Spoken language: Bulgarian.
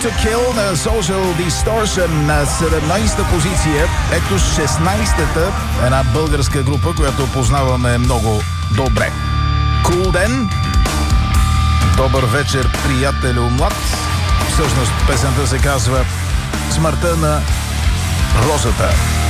to Kill на Social Distortion на 17-та позиция. Ето 16-та, една българска група, която познаваме много добре. Cool Ден. Добър вечер, приятелю млад. Всъщност песента се казва Смъртта на розата.